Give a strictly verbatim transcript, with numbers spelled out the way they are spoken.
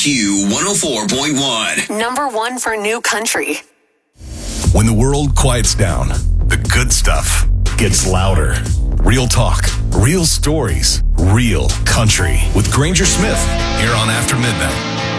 Q one oh four point one. Number one for new country. When the world quiets down, the good stuff gets louder. Real talk, real stories, real country. With Granger Smith, here on After Midnight.